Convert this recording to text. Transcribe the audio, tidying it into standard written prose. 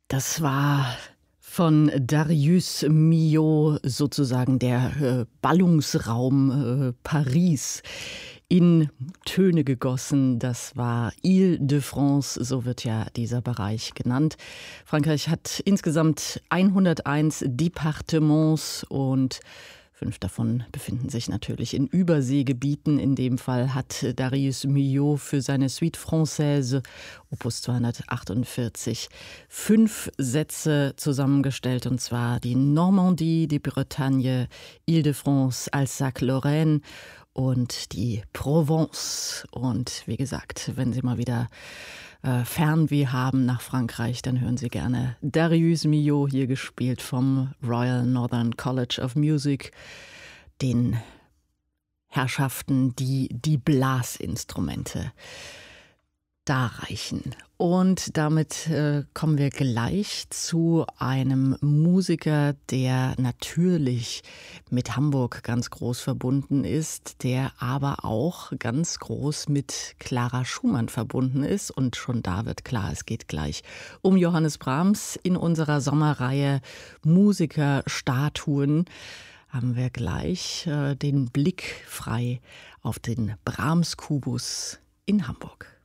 Das war von Darius Milhaud sozusagen der Ballungsraum Paris in Töne gegossen. Das war Île-de-France, so wird ja dieser Bereich genannt. Frankreich hat insgesamt 101 Departements und 5 davon befinden sich natürlich in Überseegebieten. In dem Fall hat Darius Milhaud für seine Suite Française Opus 248 5 Sätze zusammengestellt, und zwar die Normandie, die Bretagne, Île-de-France, Alsace-Lorraine und die Provence. Und wie gesagt, wenn Sie mal wieder Fernweh haben nach Frankreich, dann hören Sie gerne Darius Milhaud, hier gespielt vom Royal Northern College of Music, den Herrschaften, die die Blasinstrumente darreichen. Und damit kommen wir gleich zu einem Musiker, der natürlich mit Hamburg ganz groß verbunden ist, der aber auch ganz groß mit Clara Schumann verbunden ist. Und schon da wird klar, es geht gleich um Johannes Brahms. In unserer Sommerreihe Musikerstatuen haben wir gleich den Blick frei auf den Brahms-Kubus in Hamburg.